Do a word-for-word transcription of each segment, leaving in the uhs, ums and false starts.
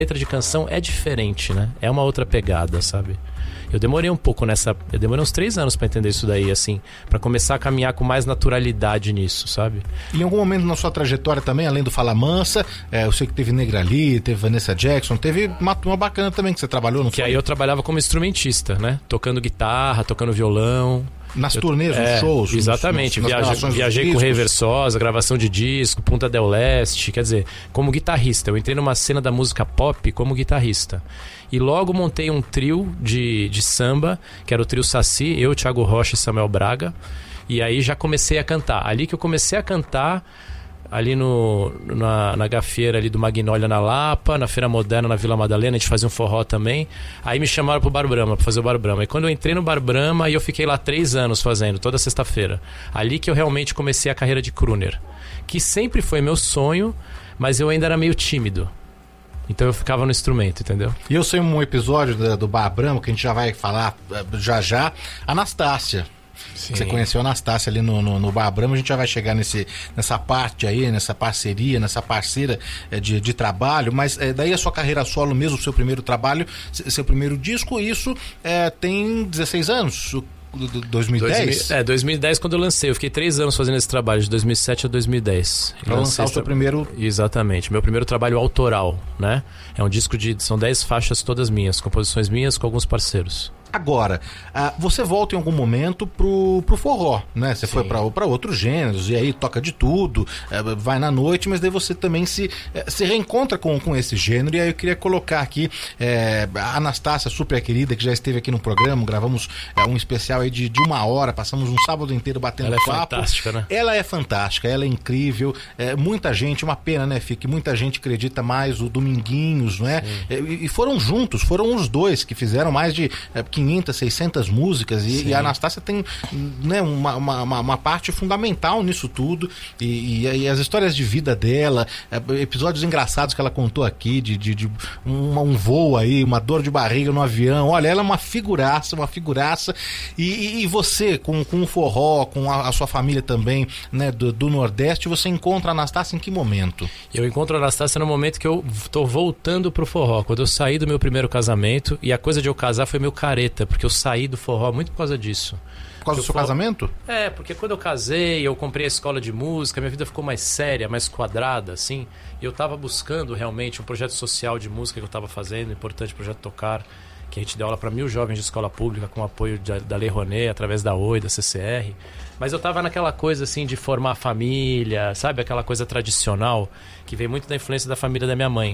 letra de canção é diferente, né? É uma outra pegada, sabe? Eu demorei um pouco nessa... Eu demorei uns três anos pra entender isso daí, assim, pra começar a caminhar com mais naturalidade nisso, sabe? Em algum momento na sua trajetória também, além do Fala Mansa, é, eu sei que teve Negra Lee, teve Vanessa Jackson, teve uma turma bacana também que você trabalhou, não Que foi? aí eu trabalhava como instrumentista, né? Tocando guitarra, tocando violão. Nas eu, turnês, nos é, shows? Exatamente. Nos, nas viajei viajei com Rei Versosa, gravação de disco, Punta del Leste. Quer dizer, como guitarrista. Eu entrei numa cena da música pop como guitarrista. E logo montei um trio de, de samba, que era o trio Saci, eu, Thiago Rocha e Samuel Braga. E aí já comecei a cantar. Ali que eu comecei a cantar... Ali no, na, na gafieira ali do Magnólia na Lapa, na Feira Moderna na Vila Madalena, a gente fazia um forró também. Aí me chamaram pro Bar Brahma, pra fazer o Bar Brahma. E quando eu entrei no Bar Brahma, eu fiquei lá três anos fazendo, toda sexta-feira. Ali que eu realmente comecei a carreira de crooner. Que sempre foi meu sonho, mas eu ainda era meio tímido. Então eu ficava no instrumento, entendeu? E eu sei um episódio do, do Bar Brahma, que a gente já vai falar já já, Anastácia. Sim. Você conheceu a Anastácia ali no, no, no Bar Brahma, a gente já vai chegar nesse, nessa parte aí, nessa parceria, nessa parceira é, de, de trabalho, mas é, daí a sua carreira solo mesmo, o seu primeiro trabalho, seu primeiro disco, isso é, tem dezesseis anos, dois mil e dez? É, dois mil e dez quando eu lancei, eu fiquei três anos fazendo esse trabalho, de dois mil e sete a dois mil e dez. Pra lançar o seu primeiro... Exatamente, meu primeiro trabalho autoral, né? É um disco de, são dez faixas todas minhas, composições minhas com alguns parceiros. Agora, uh, você volta em algum momento pro, pro forró, né? Você Sim. foi pra outros gêneros, e aí toca de tudo, uh, vai na noite, mas daí você também se, uh, se reencontra com, com esse gênero. E aí eu queria colocar aqui uh, a Anastácia, super querida, que já esteve aqui no programa, gravamos uh, um especial aí de, de uma hora, passamos um sábado inteiro batendo ela papo. Ela é fantástica, né? Ela é fantástica, ela é incrível. Uh, muita gente, uma pena, né, Fih, que muita gente acredita mais o Dominguinhos, não é? Uh, e, e foram juntos, foram os dois que fizeram mais de uh, quinhentas, seiscentas músicas e, e a Anastácia tem, né, uma, uma, uma parte fundamental nisso tudo e, e, e as histórias de vida dela, episódios engraçados que ela contou aqui de, de, de um, um voo aí, uma dor de barriga no avião. Olha, ela é uma figuraça, uma figuraça e, e você com, com o forró, com a, a sua família também, né, do, do Nordeste, você encontra a Anastácia em que momento? Eu encontro a Anastácia no momento que eu tô voltando pro forró, quando eu saí do meu primeiro casamento, e a coisa de eu casar foi meio careta, porque eu saí do forró muito por causa disso. Por causa do seu forró... casamento? É, porque quando eu casei, eu comprei a escola de música, minha vida ficou mais séria, mais quadrada, assim. E eu tava buscando realmente um projeto social de música que eu tava fazendo, importante projeto Tocar, que a gente deu aula para mil jovens de escola pública com apoio de, da Lei Rouanet, através da O I, da C C R. Mas eu tava naquela coisa assim de formar família, sabe? Aquela coisa tradicional que vem muito da influência da família da minha mãe.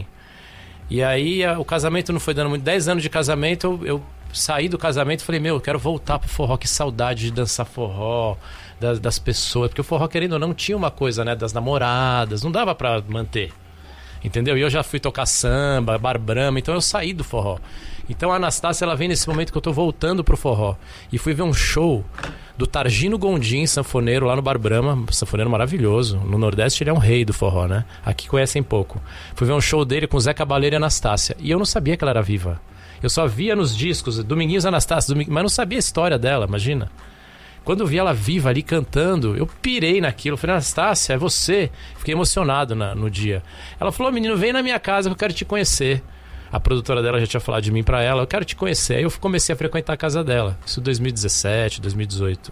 E aí a, o casamento não foi dando muito. Dez anos de casamento, eu, eu saí do casamento e falei, meu, eu quero voltar pro forró, que saudade de dançar forró, das, das pessoas. Porque o forró, querendo ou não, tinha uma coisa, né, das namoradas, não dava pra manter. Entendeu? E eu já fui tocar samba, Bar Brahma, então eu saí do forró. Então a Anastácia, ela vem nesse momento que eu tô voltando pro forró. E fui ver um show do Targino Gondim, sanfoneiro, lá no Bar Brahma, sanfoneiro maravilhoso. No Nordeste ele é um rei do forró, né? Aqui conhecem pouco. Fui ver um show dele com Zé Cabaleiro e Anastácia. E eu não sabia que ela era viva. Eu só via nos discos, Dominguinhos Anastácia, Doming... mas não sabia a história dela, imagina. Quando eu vi ela viva ali cantando, eu pirei naquilo. Eu falei, Anastácia, é você. Fiquei emocionado na, no dia. Ela falou, menino, vem na minha casa que eu quero te conhecer. A produtora dela já tinha falado de mim pra ela, eu quero te conhecer. Aí eu comecei a frequentar a casa dela. Isso em dois mil e dezessete, dois mil e dezoito.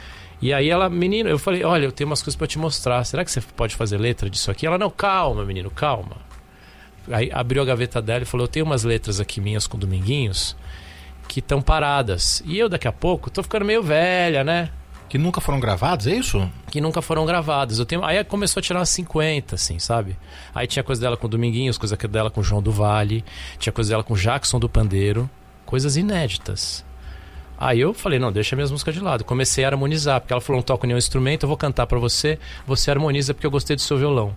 E aí ela, menino, eu falei, olha, eu tenho umas coisas pra te mostrar. Será que você pode fazer letra disso aqui? Ela, não, calma, menino, calma. Aí abriu a gaveta dela e falou, eu tenho umas letras aqui minhas com Dominguinhos que estão paradas. E eu daqui a pouco tô ficando meio velha, né? Que nunca foram gravados, é isso? Que nunca foram gravados. Eu tenho... Aí começou a tirar umas cinquenta, assim, sabe? Aí tinha coisa dela com Dominguinhos, coisa dela com João do Vale, tinha coisa dela com Jackson do Pandeiro, coisas inéditas. Aí eu falei, não, deixa minhas músicas de lado. Comecei a harmonizar, porque ela falou, não toco nenhum instrumento, eu vou cantar pra você, você harmoniza porque eu gostei do seu violão.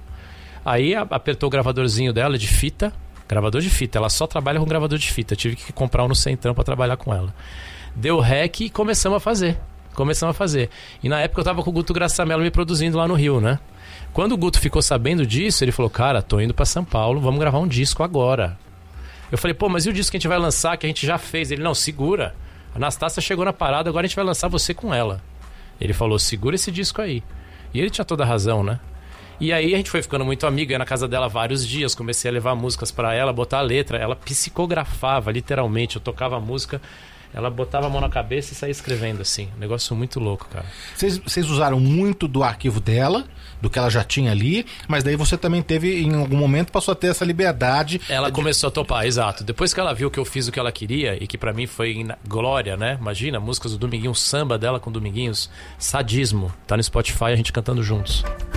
Aí apertou o gravadorzinho dela de fita, gravador de fita, ela só trabalha com gravador de fita, tive que comprar um no Centrão pra trabalhar com ela. Deu rec e começamos a fazer. Começamos a fazer. E na época eu tava com o Guto Graçamelo me produzindo lá no Rio, né? Quando o Guto ficou sabendo disso, ele falou, cara, tô indo pra São Paulo, vamos gravar um disco agora. Eu falei, pô, mas e o disco que a gente vai lançar, que a gente já fez? Ele, não, segura. A Anastácia chegou na parada, agora a gente vai lançar você com ela. Ele falou, segura esse disco aí. E ele tinha toda a razão, né? E aí a gente foi ficando muito amigo, ia na casa dela vários dias, comecei a levar músicas pra ela, botar a letra, ela psicografava, literalmente, eu tocava a música, ela botava a mão na cabeça e saía escrevendo assim, um negócio muito louco, cara. Vocês usaram muito do arquivo dela, do que ela já tinha ali, mas daí você também teve, em algum momento, passou a ter essa liberdade. Ela de... começou a topar, exato. Depois que ela viu que eu fiz o que ela queria, e que pra mim foi glória, né? Imagina, músicas do Dominguinhos, samba dela com Dominguinhos, Sadismo, tá no Spotify, a gente cantando juntos.